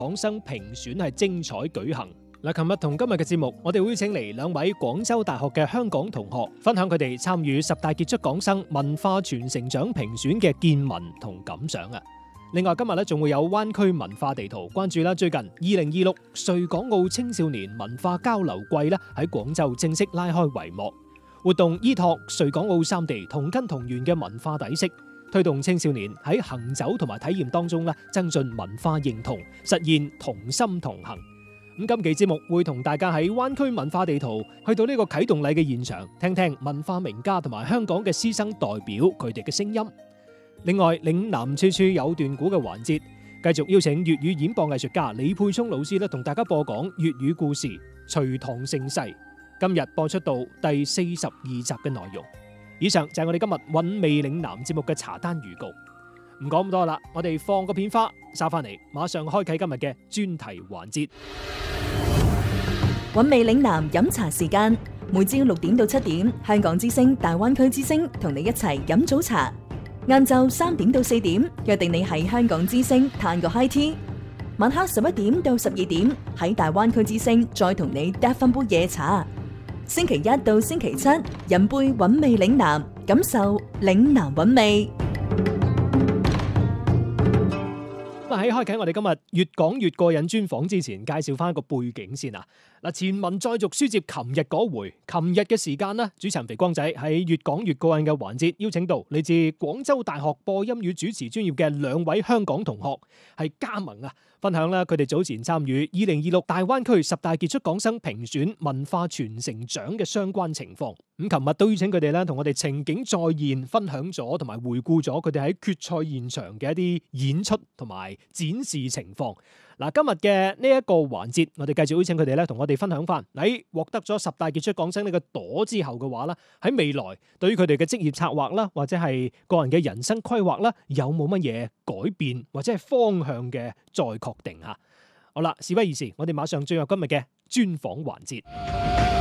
港生評選係精彩舉行。嗱，琴日同今日嘅節目，我哋會請嚟兩位廣州大學嘅香港同學，分享佢哋參與10大傑出港生文化傳承獎評選嘅見聞同感想啊！另外今日咧仲會有灣區文化地圖關注啦，最近2026穗港澳青少年文化交流季咧喺廣州正式拉開帷幕，活動依託穗港澳三地同根同源嘅文化底色，推動青少年喺行走同埋體驗當中咧增進文化認同，實現同心同行。咁今期節目會同大家喺灣區文化地圖去到呢個啟動禮嘅現場，聽聽文化名家同埋香港嘅師生代表佢哋嘅聲音。另外，嶺南處處有段古嘅環節，繼續邀請粵語演播藝術家李沛聰老師咧，同大家播講粵語故事《隋唐盛世》。今日播出到第42集嘅內容。以上就係我哋今日韻味嶺南節目嘅茶單預告。唔講咁多啦，我哋放個片花，收翻嚟，馬上開啟今日嘅專題環節。 韻味嶺南飲茶時間，每朝6點到7點，香港之聲、大灣區之聲同你一齊飲早茶。晏晝3點到4點，約定你喺香港之聲嘆個 high tea。晚黑11點到12點，喺大灣區之聲再同你嗒翻杯夜茶。星期一到星期七，飲杯韻味嶺南，感受嶺南韻味。 喺開啟我哋今日越講越過癮專訪之前，介紹翻一個背景先啊！嗱，前文再續書接琴日嗰回，琴日嘅時間呢，主持人肥光仔喺越講越過癮嘅環節，邀請到嚟自廣州大學播音與主持專業嘅兩位香港同學，係加盟啊，分享啦佢哋早前參與2026大灣區10大傑出港生評選文化傳承獎嘅相關情況。咁琴日都邀請佢哋咧，同我哋情景再現，分享咗同埋回顧咗佢哋喺決賽現場嘅一啲演出同埋展示情況。嗱，今日嘅呢一個環節，我哋繼續邀請佢哋咧，同我哋分享翻喺獲得咗10大傑出港生呢個朵之後嘅話啦，喺未來對於佢哋嘅職業策劃啦，或者係個人嘅人生規劃啦，有冇乜嘢改變或者係方向嘅再確定吓？好啦，事不宜遲，我哋馬上進入今日嘅專訪環節。